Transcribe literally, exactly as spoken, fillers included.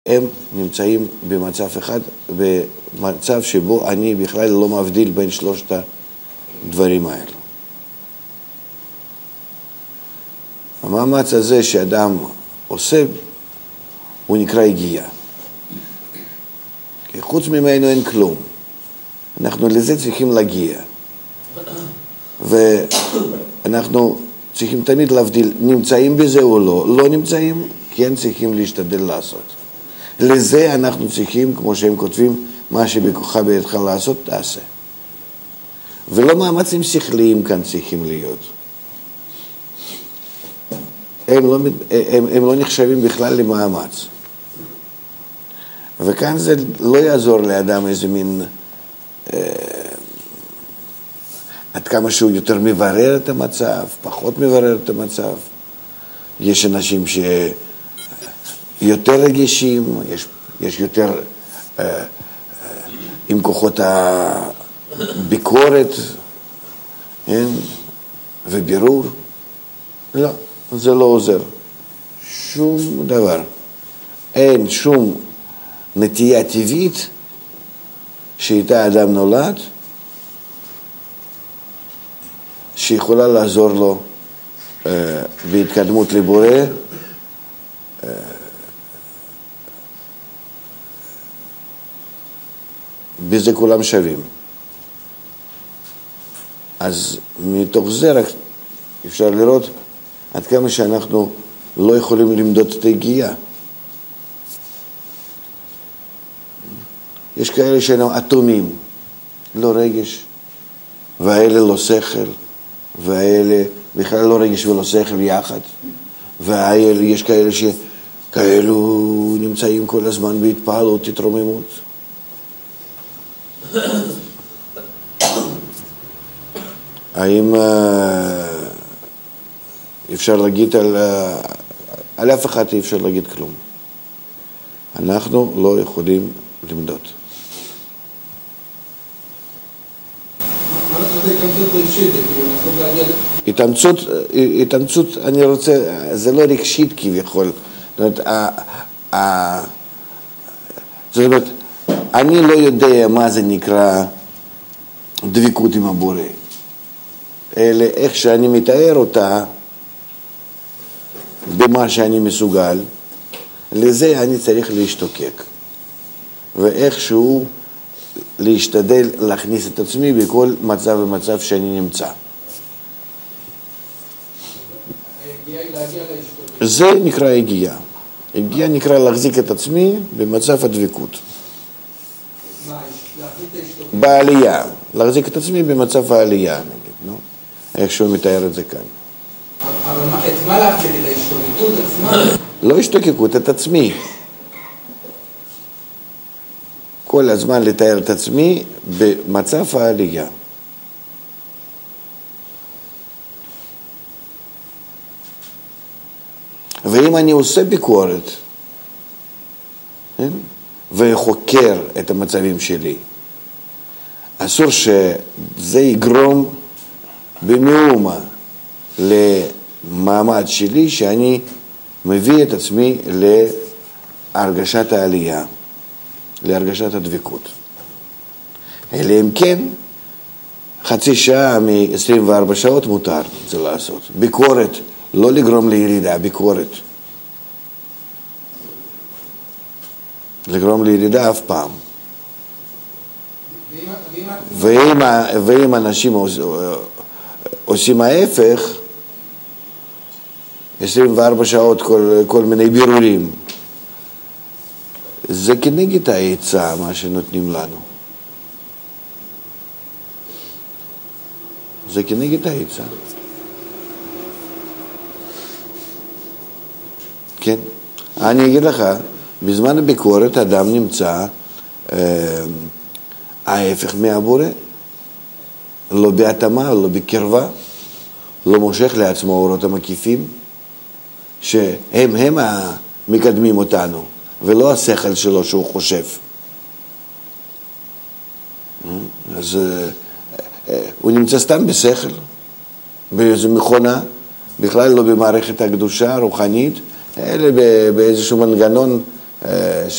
הם נמצאים במצב אחד, במצב שבו אני בכלל לא מבדיל בין שלושת הדברים האלו. המאמץ הזה שאדם עושה, הוא נקרא הגיעה. כי חוץ ממנו אין כלום. אנחנו לזה צריכים להגיע. ואנחנו צריכים תמיד להבדיל, נמצאים בזה או לא, לא נמצאים, כן צריכים להשתדל לעשות. לזה אנחנו צריכים, כמו שהם כותבים, מה שבכוחך בידך לעשות, תעשה. ולא מאמצים שכליים כאן צריכים להיות. הם לא, הם, הם לא נחשבים בכלל למאמץ. וכאן זה לא יעזור לאדם איזה מין, אה, עד כמה שהוא יותר מברר את המצב, פחות מברר את המצב. יש אנשים שיותר רגישים, יש, יש יותר אה, אה, עם כוחות הביקורת, כן? ובירור. לא, זה לא עוזר. שום דבר. אין שום נטייה טבעית שאיתה אדם נולד, שיכולה לעזור לו אה, בהתקדמות לבורא, אה, בזה כולם שווים. אז מתוך זה רק אפשר לראות עד כמה שאנחנו לא יכולים למדוד את ההגיעה. יש כאלה שאינם אטומים, לא רגש, והאלה לא שכל, והאלה בכלל לא רגש ולא שכל יחד, והאלה יש כאלה שכאלו נמצאים כל הזמן בהתפעלות, התרוממות. האם אפשר להגיד על, על אף אחד אי אפשר להגיד כלום. אנחנו לא יכולים למדוד. התאמצות, התאמצות, אני רוצה, זה לא רגשית כביכול. זאת אומרת, זאת אומרת, אני לא יודע מה זה נקרא דבקות עם הבורא. אלא איך שאני מתאר אותה, במה שאני מסוגל, לזה אני צריך להשתוקק. ואיכשהו להשתדל להכניס את עצמי בכל מצב ומצב שאני נמצא. זה נקרא הגיעה. הגיעה נקרא להחזיק את עצמי במצב הדבקות. בעלייה. להחזיק את עצמי במצב העלייה, נגיד, נו? איכשהו מתאר את זה כאן. אבל את מה להחזיק את ההשתוקקות עצמה? לא השתוקקות, את עצמי. כל הזמן לתאר את עצמי במצב העלייה. ואם אני עושה ביקורת, וחוקר את המצבים שלי, אסור שזה יגרום במאומה למעמד שלי שאני מביא את עצמי להרגשת העלייה, להרגשת הדבקות. אלא אם כן, חצי שעה מ-עשרים וארבע שעות מותר זה לעשות. ביקורת, לא לגרום לירידה, ביקורת. לגרום לירידה אף פעם. ואם, ואם אנשים עושים ההפך, עשרים וארבע שעות כל, כל מיני בירורים, זה כנגד העצה, מה שנותנים לנו. זה כנגד העצה. כן? אני אגיד לך, בזמן הביקורת אדם נמצא אה, ההפך מהבורא. לא בהתאמה, לא בקרבה, לא מושך לעצמו אורות המקיפים, שהם הם המקדמים אותנו. ולא השכל שלו שהוא חושב. אז הוא נמצא סתם בשכל, באיזו מכונה, בכלל לא במערכת הקדושה הרוחנית, אלא באיזשהו מנגנון אה,